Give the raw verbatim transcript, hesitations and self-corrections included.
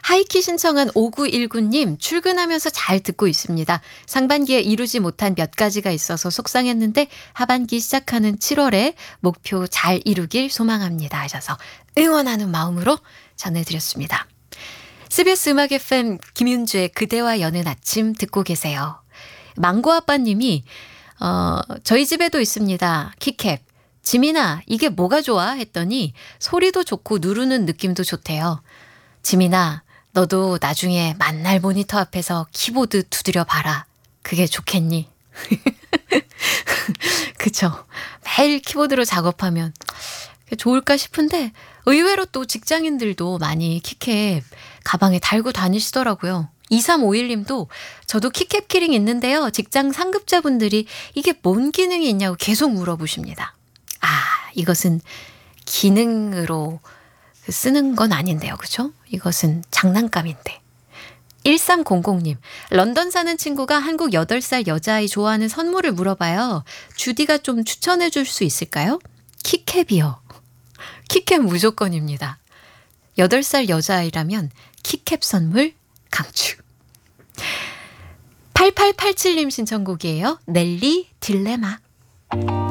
하이키 신청한 오구일구 님 출근하면서 잘 듣고 있습니다. 상반기에 이루지 못한 몇 가지가 있어서 속상했는데 하반기 시작하는 칠월에 목표 잘 이루길 소망합니다 하셔서 응원하는 마음으로 전해드렸습니다. 씨비에스 음악 에프엠 김윤주의 그대와 여는 아침 듣고 계세요. 망고아빠님이 어, 저희 집에도 있습니다. 키캡. 지민아 이게 뭐가 좋아? 했더니 소리도 좋고 누르는 느낌도 좋대요. 지민아 너도 나중에 만날 모니터 앞에서 키보드 두드려 봐라. 그게 좋겠니? 그쵸. 매일 키보드로 작업하면 좋을까 싶은데 의외로 또 직장인들도 많이 키캡 가방에 달고 다니시더라고요. 이삼오일 님도 저도 키캡 키링 있는데요. 직장 상급자분들이 이게 뭔 기능이 있냐고 계속 물어보십니다. 아, 이것은 기능으로 쓰는 건 아닌데요. 그죠? 이것은 장난감인데. 일삼공공 님, 런던 사는 친구가 한국 여덟 살 여자아이 좋아하는 선물을 물어봐요. 주디가 좀 추천해 줄 수 있을까요? 키캡이요. 키캡 무조건입니다. 여덟 살 여자아이라면 키캡 선물 강추. 팔팔팔칠 님 신청곡이에요. 넬리 딜레마.